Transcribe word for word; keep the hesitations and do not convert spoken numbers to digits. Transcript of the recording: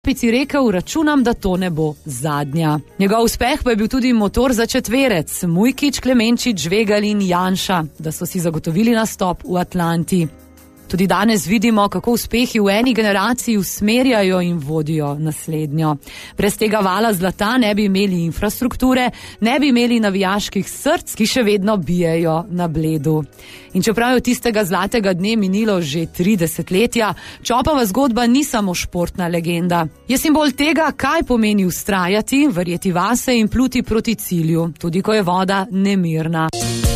kapici rekel, računam, da to ne bo zadnja. Njegov uspeh pa je bil tudi motor za četverec, Mujkič, Klemenčič, Žvegelj in Janša, da so si zagotovili nastop v Atlanti. Tudi danes vidimo, kako uspehi v eni generaciji usmerjajo in vodijo naslednjo. Brez tega vala zlata ne bi imeli infrastrukture, ne bi imeli navijaških src, ki še vedno bijejo na Bledu. In čeprav je tistega zlatega dne minilo že tri desetletja, Čopova zgodba ni samo športna legenda. Je simbol tega, kaj pomeni vztrajati, verjeti vase in pluti proti cilju, tudi ko je voda nemirna.